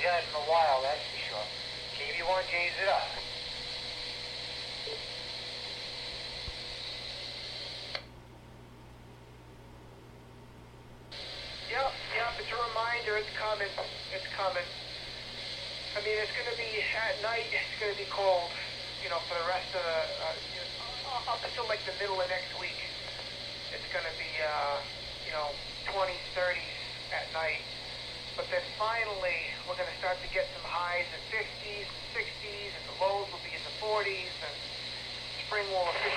had in a while, that's for sure. KB1 J's it up. Yep, it's a reminder, it's coming. It's coming. I mean, it's going to be at night, it's going to be cold, for the rest of the, up until like the middle of next week. It's going to be, 20s, 30s at night. But then finally, we're going to start to get some highs in 50s and 60s, and the lows will be in the 40s, and spring will officially